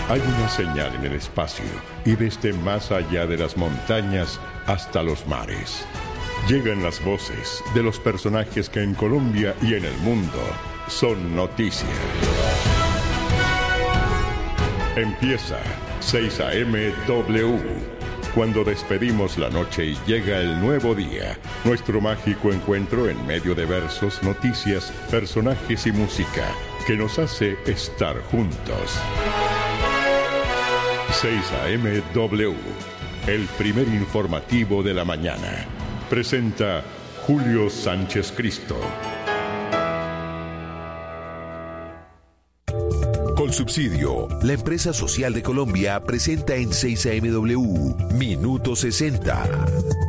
Hay una señal en el espacio y desde más allá de las montañas hasta los mares. Llegan las voces de los personajes que en Colombia y en el mundo son noticia. Empieza 6 a.m. W. Cuando despedimos la noche y llega el nuevo día, nuestro mágico encuentro en medio de versos, noticias, personajes y música que nos hace estar juntos. 6 a.m. W, el primer informativo de la mañana. Presenta Julio Sánchez Cristo. Colsubsidio, la empresa social de Colombia, presenta en 6 a.m.W. Minuto 60.